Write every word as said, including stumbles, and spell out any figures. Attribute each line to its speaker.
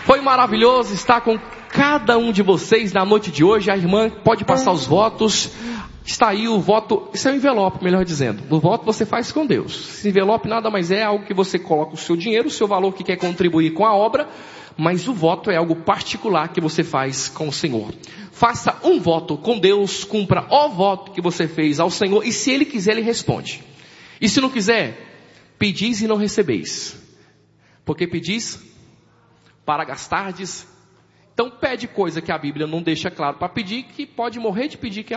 Speaker 1: Foi maravilhoso estar com cada um de vocês na noite de hoje. A irmã pode passar os votos. Está aí o voto, isso é um envelope, melhor dizendo. O voto você faz com Deus. Esse envelope nada mais é algo que você coloca o seu dinheiro, o seu valor que quer contribuir com a obra, mas o voto é algo particular que você faz com o Senhor. Faça um voto com Deus, cumpra o voto que você fez ao Senhor, e se Ele quiser, Ele responde. E se não quiser, pedis e não recebeis. Porque pedis para gastardes. Então pede coisa que a Bíblia não deixa claro para pedir, que pode morrer de pedir que ela